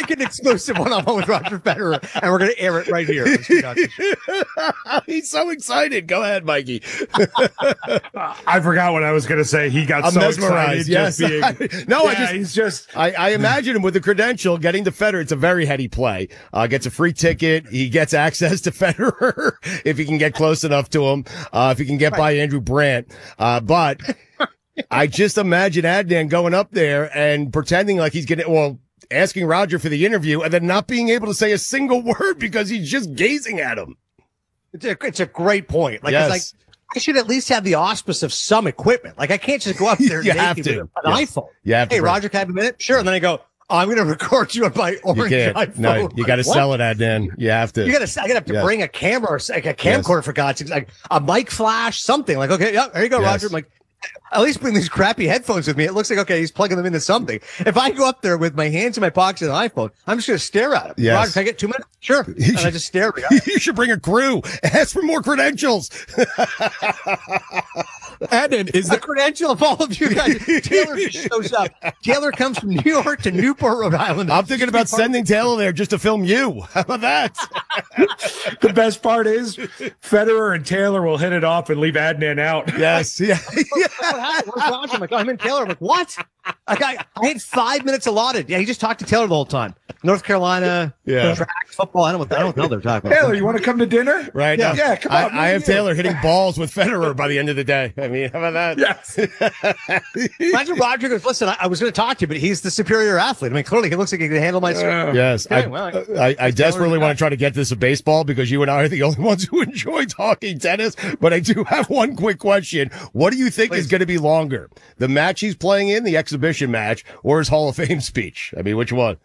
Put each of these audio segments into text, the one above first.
get an exclusive one-on-one with Roger Federer, and we're going to air it right here. He's so excited. Go ahead, Mikey. I forgot what I was going to say. He got so mesmerized. excited. Yes. He's just. I imagine him with the credential getting to Federer. It's a very heady play. Gets a free ticket. He gets access to Federer if he can get close enough to him. If he can get by Andrew Brandt. But I just imagine Adnan going up there and pretending like he's asking Roger for the interview and then not being able to say a single word because he's just gazing at him. It's a great point. Yes. I should at least have the auspice of some equipment. Like, I can't just go up there naked with an iPhone. Hey, Roger, can I have a minute? Sure. And then I go, I'm going to record you on my orange iPhone. No, you got to sell it, Adnan. You have to. I got to have to bring a camera or like a camcorder for God's sake, like a mic flash, something. Like, okay, yeah, there you go, Roger. I'm like, at least bring these crappy headphones with me. It looks like, okay, he's plugging them into something. If I go up there with my hands in my pockets and an iPhone, I'm just going to stare at him. Yes. Roger, can I get 2 minutes? Sure. And I just stare at him. You should bring a crew. Ask for more credentials. Adnan is the credential of all of you guys. Taylor just shows up. Taylor comes from New York to Newport, Rhode Island. I'm thinking about sending Taylor there just to film you. How about that? The best part is Federer and Taylor will hit it off and leave Adnan out. Yes. Yeah. I'm like, I'm in Taylor. I'm like, what? Like, I had 5 minutes allotted. Yeah, he just talked to Taylor the whole time. North Carolina, track, football. I don't know they're talking about. Taylor, you want to come to dinner? Right. Yeah, come on. I have Taylor hitting balls with Federer by the end of the day. I mean, how about that? Yes. Imagine Roger goes, listen, I was going to talk to you, but he's the superior athlete. I mean, clearly he looks like he can handle my Yes. I desperately want to try to get this a baseball because you and I are the only ones who enjoy talking tennis. But I do have one quick question. What do you think is going to be longer? The match he's playing in, the exhibition match, or his Hall of Fame speech? I mean, which one?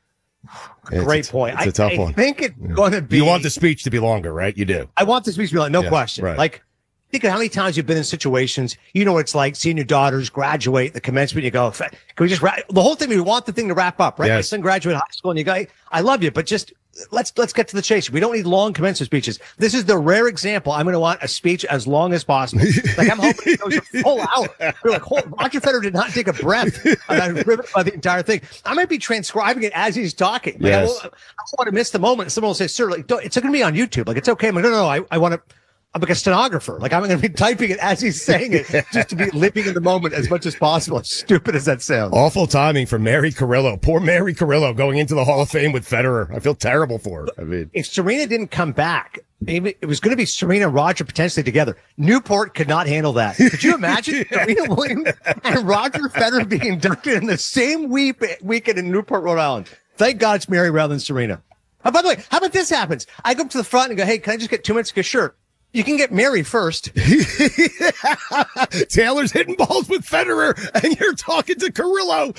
Great point. It's a tough one. I think it's going to be. You want the speech to be longer, right? You do. I want the speech to be like, no question. Right. Like, think of how many times you've been in situations, you know what it's like seeing your daughters graduate, the commencement, you go, can we just the whole thing, we want the thing to wrap up, right? Yes. My son graduated high school and you go, I love you, but just let's get to the chase. We don't need long commencement speeches. This is the rare example. I'm going to want a speech as long as possible. Like, I'm hoping it goes a full hour. We're like, Roger Federer did not take a breath. I was riveted by the entire thing. I might be transcribing it as he's talking. Like, yes. I don't want to miss the moment. Someone will say, sir, like, it's going to be on YouTube. Like, it's okay. I'm like, no, I want to. I'm like a stenographer. Like, I'm going to be typing it as he's saying it just to be living in the moment as much as possible. As stupid as that sounds. Awful timing for Mary Carrillo. Poor Mary Carrillo going into the Hall of Fame with Federer. I feel terrible for her. I mean, if Serena didn't come back, maybe it was going to be Serena and Roger potentially together. Newport could not handle that. Could you imagine Serena Williams and Roger Federer being inducted in the same weekend in Newport, Rhode Island? Thank God it's Mary rather than Serena. Oh, by the way, how about this happens? I go up to the front and go, hey, can I just get 2 minutes? Because sure. You can get Mary first. Taylor's hitting balls with Federer, and you're talking to Carrillo.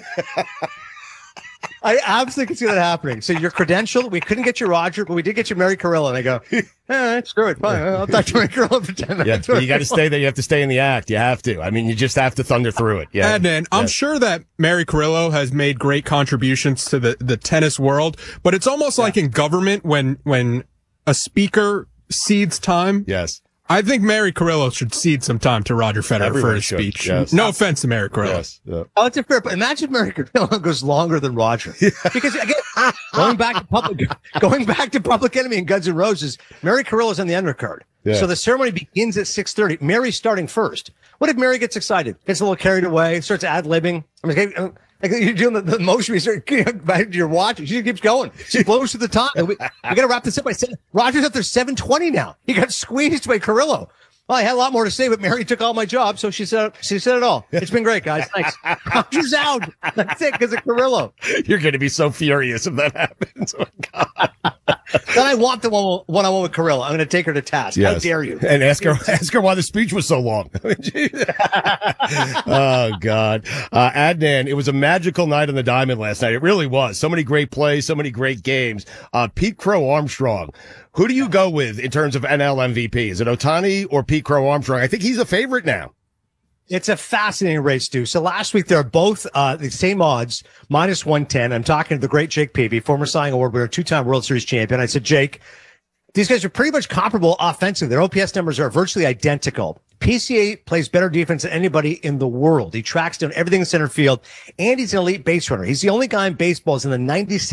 I absolutely can see that happening. So your credential, we couldn't get you Roger, but we did get you Mary Carrillo. And I go, screw it, fine. I'll talk to Mary Carrillo for 10 minutes. Yeah, you got to stay there. You have to stay in the act. You have to. I mean, you just have to thunder through it. Yeah. Adnan, I'm sure that Mary Carrillo has made great contributions to the tennis world, but it's almost like in government when a speaker cedes time. Yes. I think Mary Carrillo should cede some time to Roger Federer Everyone for his should, speech. yes. No offense to Mary Carrillo. Yes. Yeah. Oh, it's a fair, but imagine Mary Carrillo goes longer than Roger. Because again, going back to Public Enemy and Guns N' Roses, Mary Carrillo's on the undercard. Yeah. So the ceremony begins at 6:30. Mary's starting first. What if Mary gets excited, gets a little carried away, starts ad-libbing? I mean, like you're doing the motion, you start back to your watch. She keeps going. She blows to the time. We got to wrap this up by 7. Roger's up there 7:20 now. He got squeezed by Carrillo. Well, I had a lot more to say, but Mary took all my job, so she said it all. It's been great, guys. Thanks. Roger's out. That's it, because of Carrillo. You're going to be so furious if that happens. Oh, God. Then I want the one-on-one with Carrillo. I'm going to take her to task. Yes. How dare you? And ask her why the speech was so long. Oh, God. Adnan, it was a magical night on the Diamond last night. It really was. So many great plays, so many great games. Pete Crow Armstrong. Who do you go with in terms of NL MVP? Is it Ohtani or Pete Crow Armstrong? I think he's a favorite now. It's a fascinating race, Stu. So last week, they're both the same odds, minus 110. I'm talking to the great Jake Peavy, former Cy Young Award winner, 2-time World Series champion. I said, Jake, these guys are pretty much comparable offensively. Their OPS numbers are virtually identical. PCA plays better defense than anybody in the world. He tracks down everything in center field, and he's an elite base runner. He's the only guy in baseball who's in the 96